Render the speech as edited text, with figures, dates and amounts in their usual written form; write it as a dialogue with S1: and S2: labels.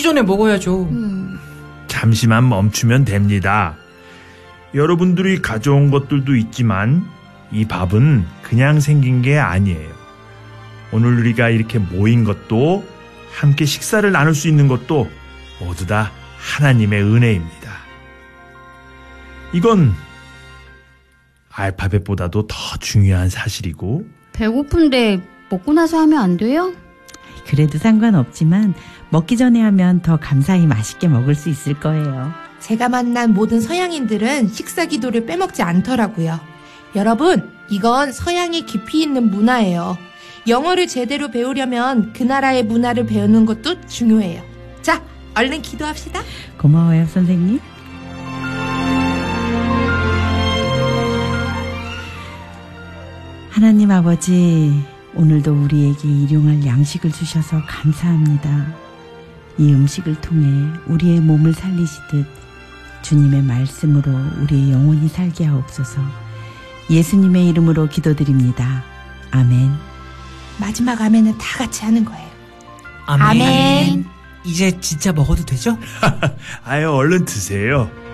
S1: 전에 먹어야죠.
S2: 잠시만 멈추면 됩니다. 여러분들이 가져온 것들도 있지만 이 밥은 그냥 생긴 게 아니에요. 오늘 우리가 이렇게 모인 것도, 함께 식사를 나눌 수 있는 것도 모두 다 하나님의 은혜입니다. 이건 알파벳보다도 더 중요한 사실이고.
S3: 배고픈데 먹고 나서 하면 안 돼요?
S4: 그래도 상관없지만 먹기 전에 하면 더 감사히 맛있게 먹을 수 있을 거예요.
S5: 제가 만난 모든 서양인들은 식사 기도를 빼먹지 않더라고요. 여러분, 이건 서양의 깊이 있는 문화예요. 영어를 제대로 배우려면 그 나라의 문화를 배우는 것도 중요해요. 자, 얼른 기도합시다.
S4: 고마워요, 선생님. 하나님 아버지, 오늘도 우리에게 일용할 양식을 주셔서 감사합니다. 이 음식을 통해 우리의 몸을 살리시듯 주님의 말씀으로 우리의 영혼이 살게 하옵소서. 예수님의 이름으로 기도드립니다. 아멘.
S5: 마지막 아멘은 다 같이 하는 거예요.
S1: 아멘.
S5: 아멘.
S1: 이제 진짜 먹어도 되죠?
S2: 아유, 얼른 드세요.